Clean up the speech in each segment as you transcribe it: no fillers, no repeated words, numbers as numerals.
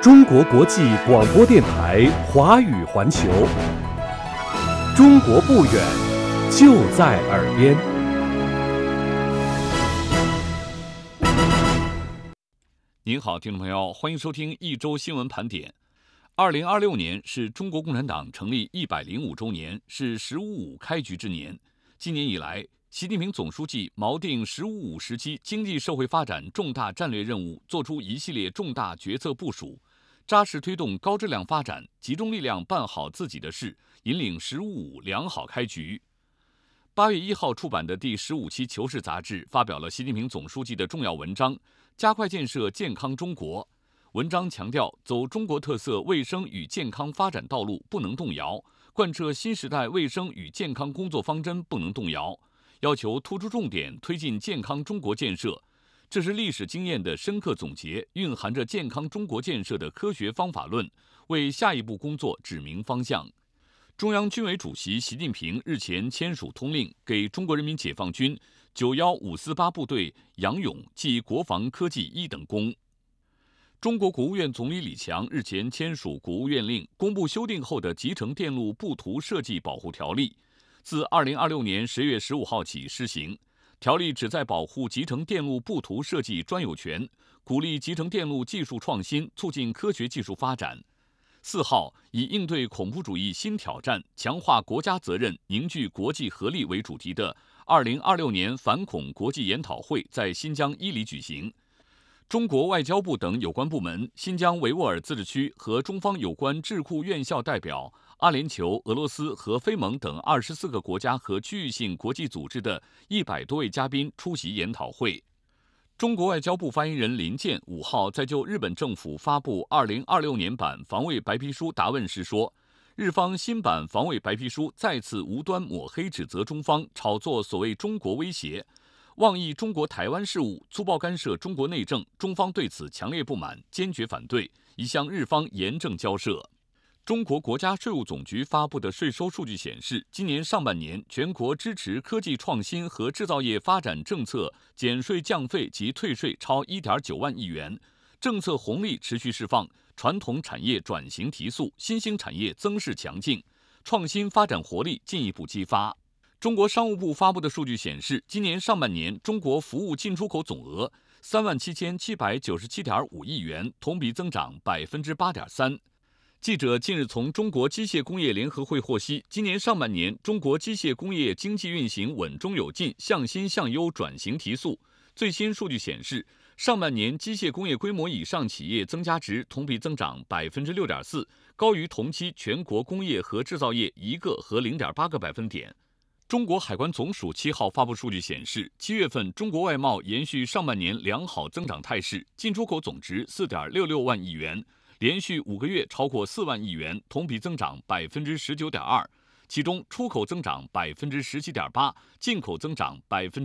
中国国际广播电台华语环球，中国不远，就在耳边。 您好，听众朋友，欢迎收听一周新闻盘点。2026年是中国共产党成立105周年，是“十五五”开局之年。今年以来，习近平总书记锚定“十五五”时期经济社会发展重大战略任务，作出一系列重大决策部署，扎实推动高质量发展，集中力量办好自己的事，引领“十五五”良好开局。8月1号出版的第15期《求是》杂志发表了习近平总书记的重要文章，加快建设健康中国。文章强调，走中国特色卫生与健康发展道路不能动摇，贯彻新时代卫生与健康工作方针不能动摇，要求突出重点推进健康中国建设。这是历史经验的深刻总结，蕴含着健康中国建设的科学方法论，为下一步工作指明方向。中央军委主席习近平日前签署通令，给中国人民解放军91548部队杨勇记国防科技1等功。中国国务院总理李强日前签署国务院令，公布修订后的《集成电路布图设计保护条例》，自2026年10月15号起施行。条例旨在保护集成电路布图设计专有权，鼓励集成电路技术创新，促进科学技术发展。4号，以应对恐怖主义新挑战，强化国家责任，凝聚国际合力为主题的2026年反恐国际研讨会在新疆伊犁举行。中国外交部等有关部门、新疆维吾尔自治区和中方有关智库院校代表、阿联酋、俄罗斯和非盟等24个国家和区域性国际组织的100多位嘉宾出席研讨会。中国外交部发言人林健5号在就日本政府发布2026年版防卫白皮书答问时说，日方新版防卫白皮书再次无端抹黑指责中方炒作所谓中国威胁，妄议中国台湾事务，粗暴干涉中国内政，中方对此强烈不满，坚决反对，已向日方严正交涉。中国国家税务总局发布的税收数据显示，今年上半年全国支持科技创新和制造业发展政策减税降费及退税超1.9万亿元，政策红利持续释放，传统产业转型提速，新兴产业增势强劲，创新发展活力进一步激发。中国商务部发布的数据显示，今年上半年中国服务进出口总额37797.5亿元，同比增长8.3%。记者近日从中国机械工业联合会获悉，今年上半年中国机械工业经济运行稳中有进，向新向优转型提速。最新数据显示，上半年机械工业规模以上企业增加值同比增长6.4%，高于同期全国工业和制造业1个和0.8个百分点。中国海关总署7号发布数据显示，7月份中国外贸延续上半年良好增长态势，进出口总值4.66万亿元，连续5个月超过4万亿元，同比增长19.2%，其中出口增长17.8%，进口增长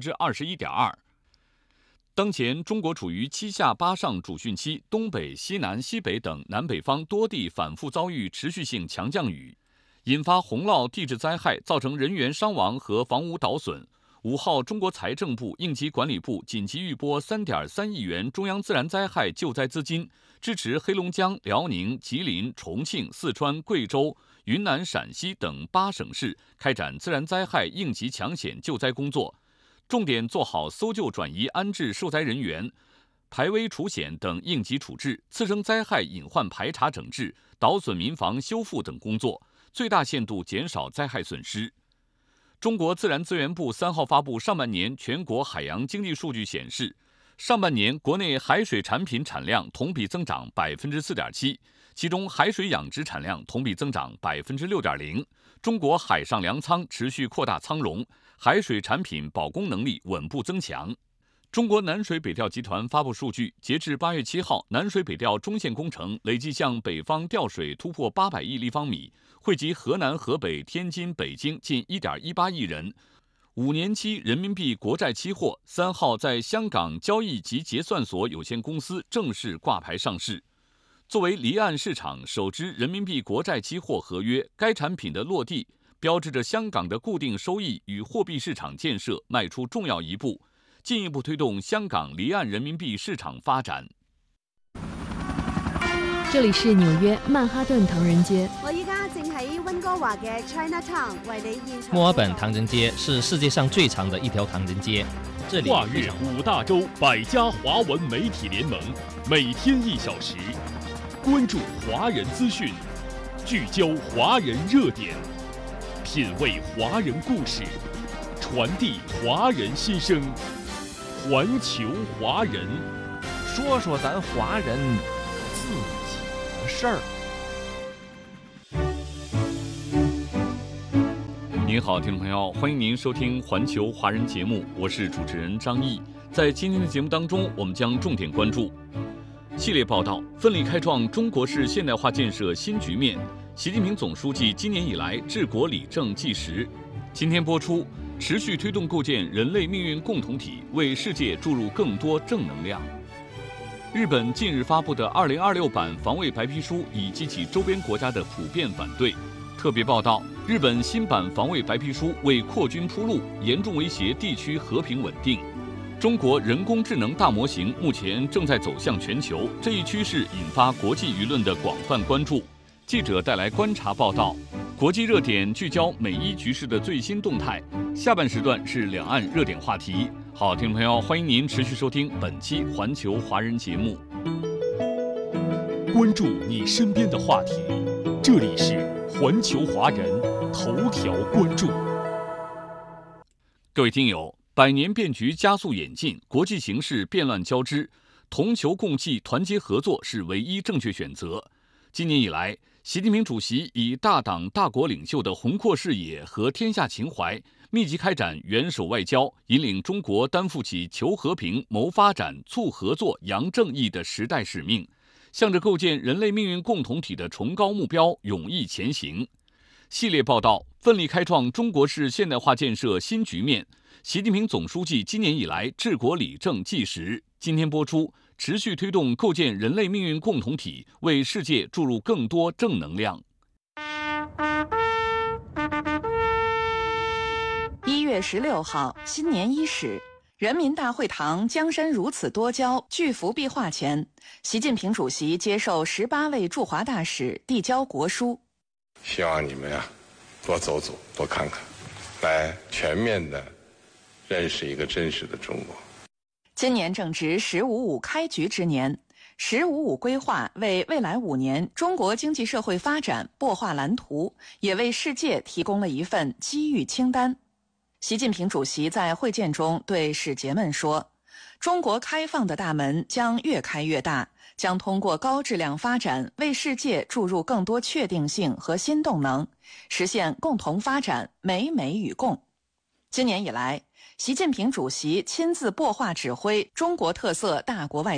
21.2%。当前中国处于7下8上主汛期，东北、西南、西北等南北方多地反复遭遇持续性强降雨，引发洪涝地质灾害，造成人员伤亡和房屋倒损。5号，中国财政部、应急管理部紧急预拨3.3亿元中央自然灾害救灾资金，支持黑龙江、辽宁、吉林、重庆、四川、贵州、云南、陕西等8省市开展自然灾害应急抢险救灾工作，重点做好搜救转移安置受灾人员、排危除险等应急处置、次生灾害隐患排查整治、倒损民房修复等工作，最大限度减少灾害损失。中国自然资源部3号发布上半年全国海洋经济数据显示，上半年国内海水产品产量同比增长4.7%，其中海水养殖产量同比增长6.0%。中国海上粮仓持续扩大仓容，海水产品保供能力稳步增强。中国南水北调集团发布数据，截至8月7号，南水北调中线工程累计向北方调水突破800亿立方米，惠及河南、河北、天津、北京近1.18亿人。5年期人民币国债期货3号在香港交易及结算所有限公司正式挂牌上市。作为离岸市场首支人民币国债期货合约，该产品的落地标志着香港的固定收益与货币市场建设迈出重要一步，进一步推动香港离岸人民币市场发展。 这里是纽约曼哈顿唐人街。 我依家正喺温哥華嘅 Chinatown 為你現場。 墨爾本唐人街是世界上最长的一条唐人街，这里跨越5大洲100家华文媒体联盟，每天1小时，关注华人资讯，聚焦华人热点，品味华人故事，传递华人心声，环球华人， 说说咱华人自己的事儿。 您好，听众朋友，欢迎您收听环球华人节目，我是主持人张毅。在今天的节目当中，我们将重点关注系列报道：奋力开创中国式现代化建设新局面，习近平总书记今年以来治国理政纪实。今天播出，持续推动构建人类命运共同体，为世界注入更多正能量。日本近日发布的2026版防卫白皮书已激起周边国家的普遍反对。特别报道：日本新版防卫白皮书为扩军铺路，严重威胁地区和平稳定。中国人工智能大模型目前正在走向全球，这一趋势引发国际舆论的广泛关注。记者带来观察报道，国际热点聚焦美伊局势的最新动态。下半时段是两岸热点话题。好，听众朋友，欢迎您持续收听本期环球华人节目， 关注你身边的话题，这里是环球华人头条关注。 各位听友，百年变局加速演进，国际形势变乱交织，同求共济、团结合作是唯一正确选择。今年以来，习近平主席以大党大国领袖的宏阔视野和天下情怀，密集开展元首外交，引领中国担负起求和平、谋发展、促合作、扬正义的时代使命，向着构建人类命运共同体的崇高目标勇毅前行。系列报道：奋力开创中国式现代化建设新局面，习近平总书记今年以来治国理政纪实。今天播出，持续推动构建人类命运共同体，为世界注入更多正能量。 1月16号，新年伊始，人民大会堂江山如此多娇巨幅壁画前，习近平主席接受18位驻华大使递交国书。 希望你们多走走，多看看，来全面的认识一个真实的中国。 今年正值“十五五”开局之年，“十五五”规划为未来5年中国经济社会发展擘画蓝图，也为世界提供了一份机遇清单。习近平主席在会见中对使节们说：“中国开放的大门将越开越大，将通过高质量发展为世界注入更多确定性和新动能，实现共同发展、美美与共。”今年以来，习近平主席亲自擘画指挥中国特色大国外